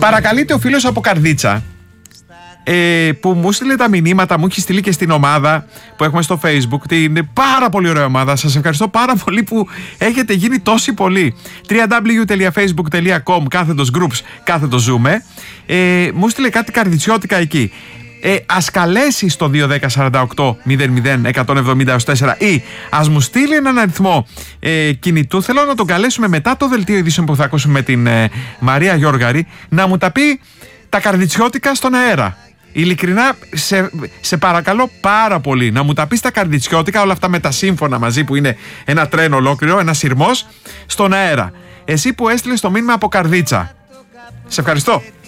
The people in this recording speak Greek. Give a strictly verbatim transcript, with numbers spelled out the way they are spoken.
Παρακαλείται ο φίλος από Καρδίτσα, ε, που μου στείλε τα μηνύματα, μου έχει στείλει και στην ομάδα που έχουμε στο Facebook. Την πάρα πολύ ωραία ομάδα. Σας ευχαριστώ πάρα πολύ που έχετε γίνει τόσοι πολλοί. double-u double-u double-u τελεία facebook τελεία com κάθετος groups κάθετος ζούμε. ε, Μου στείλε κάτι καρδιτσιώτικα εκεί. Ε, ας καλέσει στο δύο ένα μηδέν σαράντα οκτώ μηδέν μηδέν εκατόν εβδομήντα τέσσερα ή ας μου στείλει έναν αριθμό ε, κινητού. Θέλω να τον καλέσουμε μετά το δελτίο ειδήσεων που θα ακούσουμε με την ε, Μαρία Γιώργαρη, να μου τα πει τα καρδιτσιώτικα στον αέρα. Ειλικρινά, σε, σε παρακαλώ πάρα πολύ να μου τα πεις τα καρδιτσιώτικα, όλα αυτά με τα σύμφωνα μαζί που είναι ένα τρένο ολόκληρο, ένα σειρμός, στον αέρα. Εσύ που έστειλες το μήνυμα από Καρδίτσα. Σε ευχαριστώ.